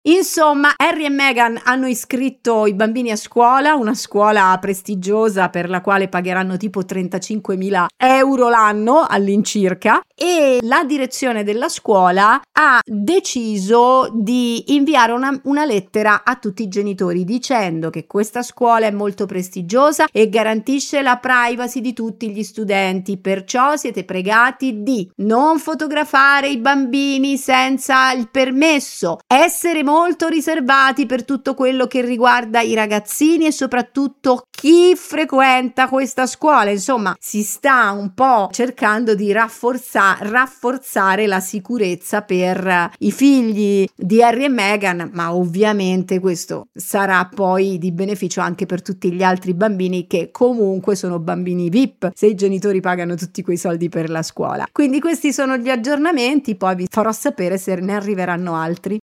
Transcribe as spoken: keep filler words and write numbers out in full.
Insomma, Harry e Meghan hanno iscritto i bambini a scuola, una scuola prestigiosa per la quale pagheranno tipo trentacinquemila euro l'anno all'incirca, e la direzione della scuola ha deciso di inviare una, una lettera a tutti i genitori dicendo che questa scuola è molto prestigiosa e garantisce la privacy di tutti gli studenti, perciò siete pregati di non fotografare i bambini senza il permesso, essere molto riservati per tutto quello che riguarda i ragazzini e soprattutto chi frequenta questa scuola. Insomma, si sta un po' cercando di rafforza- rafforzare la sicurezza per i figli di Harry e Meghan, ma ovviamente questo sarà poi di beneficio anche per tutti gli altri bambini che comunque sono bambini V I P se i genitori pagano tutti quei soldi per la scuola. Quindi questi sono gli aggiornamenti, poi vi farò sapere se ne arriveranno altri.